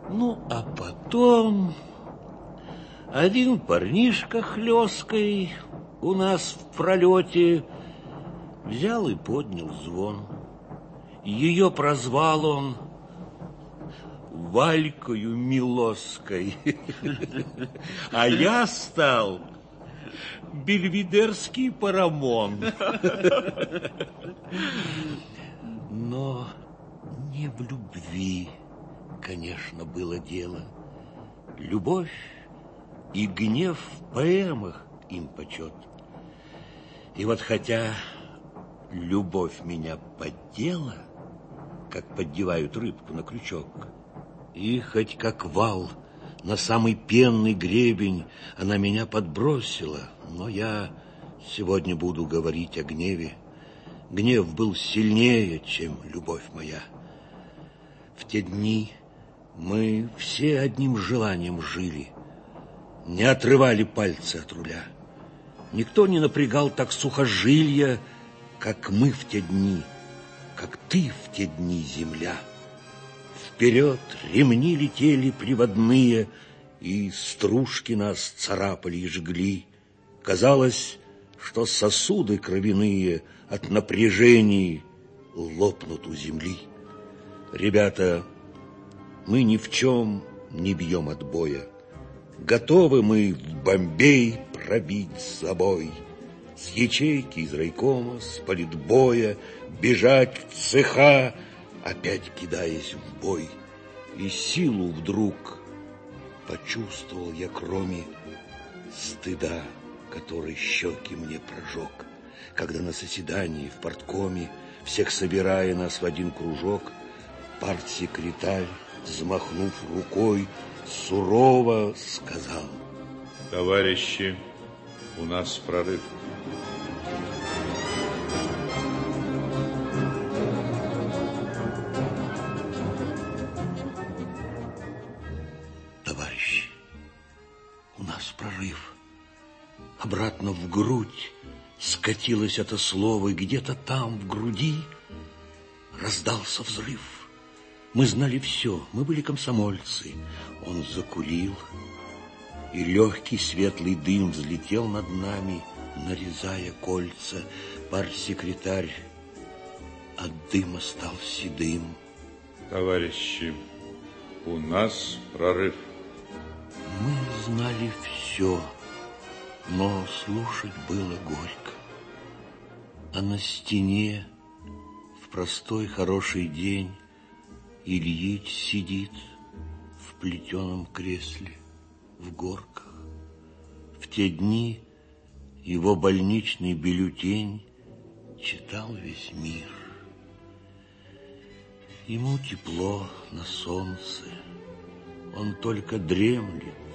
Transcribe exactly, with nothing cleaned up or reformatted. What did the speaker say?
Ну, а потом один парнишка хлесткой у нас в пролете взял и поднял звон. Ее прозвал он Валькою Милоской, а я стал Бельведерский Парамон. Но не в любви, конечно, было дело. Любовь и гнев в поэмах им почет. И вот хотя любовь меня поддела, как поддевают рыбку на крючок, и хоть как вал на самый пенный гребень она меня подбросила, но я сегодня буду говорить о гневе. Гнев был сильнее, чем любовь моя. В те дни мы все одним желанием жили, не отрывали пальцы от руля. Никто не напрягал так сухожилья, как мы в те дни, как ты в те дни, земля. Вперед ремни летели приводные, и стружки нас царапали и жгли. Казалось, что сосуды кровяные от напряжений лопнут у земли. Ребята, мы ни в чем не бьем отбоя. Готовы мы в Бомбей пробить забой, с ячейки из райкома, с политбоя бежать в цеха, опять кидаясь в бой. И силу вдруг почувствовал я, кроме стыда, который щеки мне прожег, когда на заседании в парткоме, всех собирая нас в один кружок, партсекретарь, взмахнув рукой, сурово сказал: товарищи, у нас прорыв. Товарищи, у нас прорыв. Обратно в грудь скатилось это слово, и где-то там, в груди, раздался взрыв. Мы знали все, мы были комсомольцы. Он закурил, и легкий светлый дым взлетел над нами, нарезая кольца. Партсекретарь от дыма стал седым. Товарищи, у нас прорыв. Мы знали все, но слушать было горько. А на стене в простой хороший день Ильич сидит в плетеном кресле в горках. В те дни его больничный бюллетень читал весь мир. Ему тепло на солнце, он только дремлет